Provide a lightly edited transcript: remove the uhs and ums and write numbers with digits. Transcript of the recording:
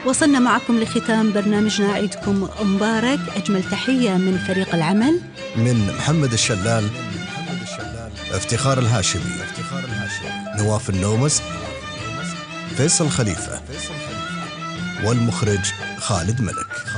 وصلنا معكم لختام برنامجنا، عيدكم مبارك. أجمل تحية من فريق العمل، من محمد الشلال، افتخار الهاشمي، نواف النومس، فيصل خليفة، والمخرج خالد ملك.